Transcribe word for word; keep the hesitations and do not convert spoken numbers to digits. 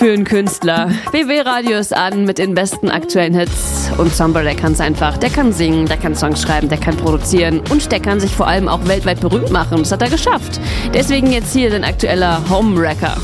Für einen Künstler. B W Radio ist an mit den besten aktuellen Hits. Und Sombra, der kann's einfach. Der kann singen, der kann Songs schreiben, der kann produzieren und der kann sich vor allem auch weltweit berühmt machen. Das hat er geschafft. Deswegen jetzt hier sein aktueller Home-Wrecker.